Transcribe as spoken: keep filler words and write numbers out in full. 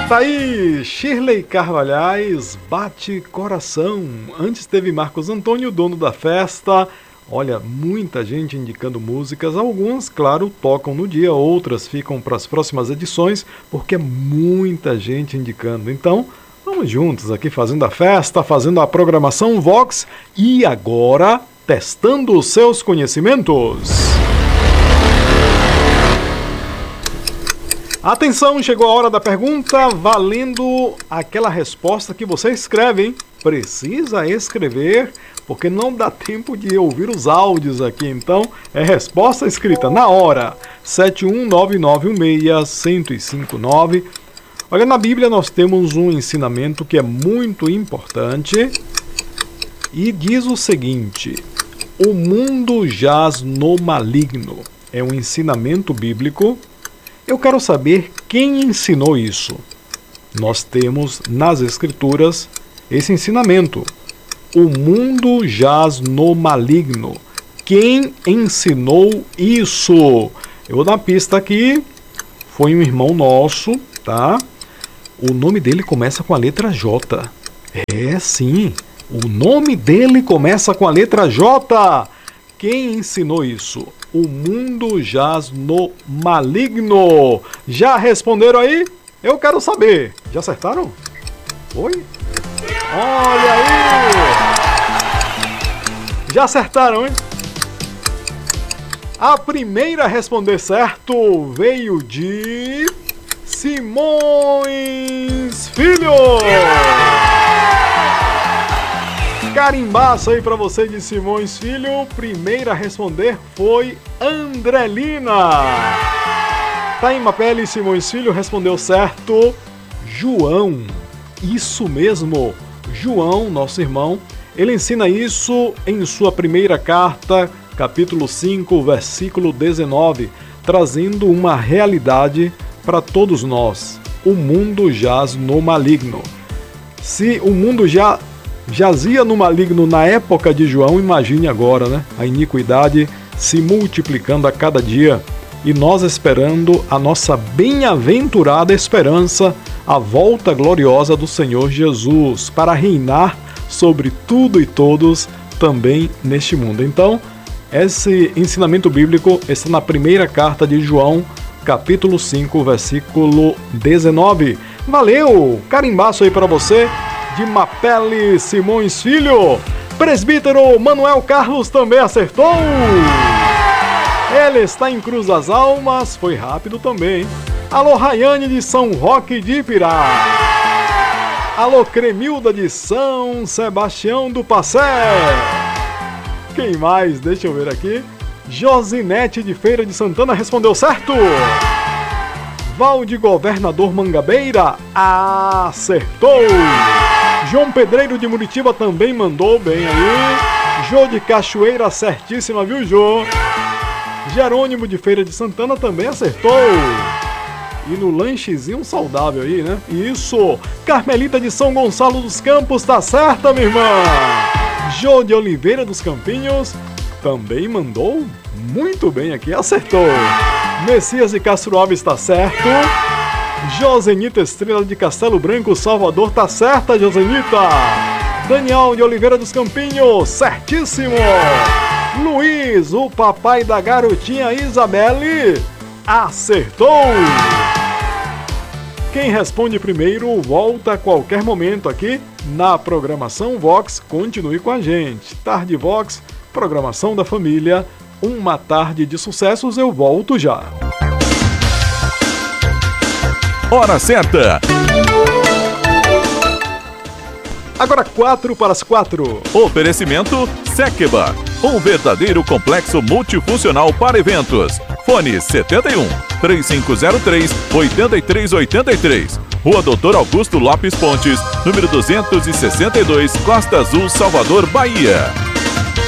Tá aí, Shirley Carvalhais, Bate Coração. Antes teve Marcos Antônio, dono da festa. Olha, muita gente indicando músicas. Algumas, claro, tocam no dia, outras ficam para as próximas edições, porque é muita gente indicando. Então, vamos juntos aqui fazendo a festa, fazendo a programação Vox e agora testando os seus conhecimentos. Atenção, chegou a hora da pergunta, valendo aquela resposta que você escreve, hein? Precisa escrever, porque não dá tempo de ouvir os áudios aqui, então é resposta escrita na hora. sete um nove nove um seis, um zero cinco nove. Olha, na Bíblia nós temos um ensinamento que é muito importante e diz o seguinte: o mundo jaz no maligno. É um ensinamento bíblico. Eu quero saber quem ensinou isso. Nós temos nas Escrituras esse ensinamento. O mundo jaz no maligno. Quem ensinou isso? Eu vou dar uma pista aqui. Foi um irmão nosso, tá? O nome dele começa com a letra J. É, sim. O nome dele começa com a letra J. Quem ensinou isso? O mundo jaz no maligno. Já responderam aí? Eu quero saber. Já acertaram? Oi? Olha aí! Já acertaram, hein? A primeira a responder certo veio de Simões Filho. Carimbaço aí pra você de Simões Filho. Primeira a responder foi Andrelina. Tá em Mapele, Simões Filho respondeu certo. João. Isso mesmo. João, nosso irmão, ele ensina isso em sua primeira carta, capítulo cinco, versículo dezenove, trazendo uma realidade para todos nós. O mundo jaz no maligno. Se o mundo já jazia no maligno na época de João, imagine agora, né? A iniquidade se multiplicando a cada dia e nós esperando a nossa bem-aventurada esperança, a volta gloriosa do Senhor Jesus, para reinar sobre tudo e todos também neste mundo. Então, esse ensinamento bíblico está na primeira carta de João, capítulo cinco, versículo dezenove. Valeu! Carimbaço aí para você de Mapele Simões Filho. Presbítero Manuel Carlos também acertou. Ele está em Cruz das Almas, foi rápido também. Alô, Rayane de São Roque de Ipirá. Alô, Cremilda de São Sebastião do Passé. Quem mais? Deixa eu ver aqui. Josinete de Feira de Santana respondeu certo. Val de Governador Mangabeira acertou. João Pedreiro de Muritiba também mandou bem aí. Jô de Cachoeira, certíssima, viu, Jô? Jerônimo de Feira de Santana também acertou. E no lanchezinho saudável aí, né? Isso! Carmelita de São Gonçalo dos Campos, tá certa, minha irmã? Jô de Oliveira dos Campinhos também mandou muito bem aqui, acertou. Messias de Castro Alves tá certo. Josenita Estrela de Castelo Branco, Salvador, tá certa, Josenita. Daniel de Oliveira dos Campinhos, certíssimo. Luiz, o papai da garotinha Isabelle, acertou. Quem responde primeiro volta a qualquer momento aqui na programação Vox. Continue com a gente. Tarde Vox, programação da família. Uma tarde de sucessos, eu volto já. Hora certa. Agora quatro para as quatro. Oferecimento Sekeba, um verdadeiro complexo multifuncional para eventos. Fone setenta e um, três cinco zero três, oito três oito três. Rua Doutor Augusto Lopes Pontes, número duzentos e sessenta e dois, Costa Azul, Salvador, Bahia.